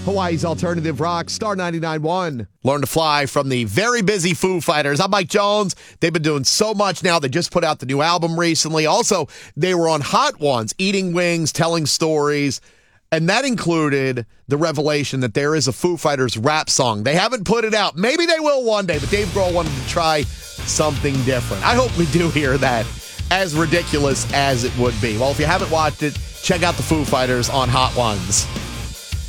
Hawaii's Alternative Rock, Star 99.1. Learn to fly from the very busy Foo Fighters. I'm Mike Jones. They've been doing so much now. They just put out the new album recently. Also, they were on Hot Ones, eating wings, telling stories. And that included the revelation that there is a Foo Fighters rap song. They haven't put it out. Maybe they will one day, but Dave Grohl wanted to try something different. I hope we do hear that, as ridiculous as it would be. Well, if you haven't watched it, check out the Foo Fighters on Hot Ones.